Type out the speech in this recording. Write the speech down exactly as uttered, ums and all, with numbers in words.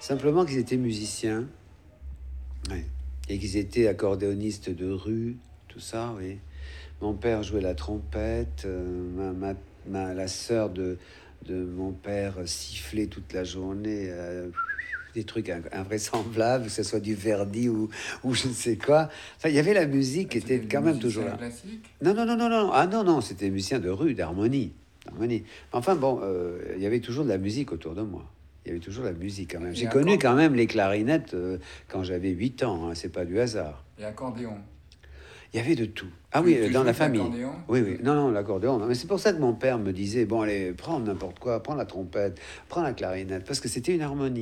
Simplement qu'ils étaient musiciens. Ouais. Et qu'ils étaient accordéonistes de rue, tout ça, oui. Mon père jouait la trompette, euh, ma, ma, ma- la sœur de, de mon père sifflait toute la journée, euh, des trucs in- invraisemblables, que ce soit du Verdi ou, ou je ne sais quoi. Enfin, il y avait la musique qui C'était était des quand même toujours musiciens là. classiques. Non, non, non, non, non. Ah non, non, c'était musicien de rue, d'harmonie. D'harmonie. Enfin bon, euh, il y avait toujours de la musique autour de moi. Il y avait toujours de la musique quand même. Et J'ai connu accor- quand même les clarinettes euh, quand j'avais huit ans, hein, c'est pas du hasard. et accordéon. Il y avait de tout. Ah Tu, oui, euh, tu dans jouais la de famille. l'accordéon? Oui, Tu oui. jouais- Non, non, l'accordéon. Non. Mais c'est pour ça que mon père me disait, bon, allez, prends n'importe quoi, prends la trompette, prends la clarinette, parce que c'était une harmonie.